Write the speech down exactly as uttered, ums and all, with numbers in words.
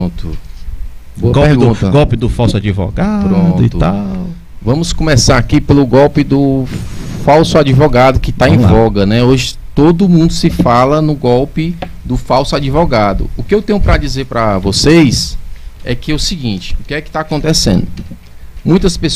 Pronto. Boa golpe pergunta. do, golpe do falso advogado. Pronto. E tal. Vamos começar aqui pelo golpe do falso advogado que está em voga, né? Hoje todo mundo se fala no golpe do falso advogado. O que eu tenho para dizer para vocês é que é o seguinte: o que é que está acontecendo? Muitas pessoas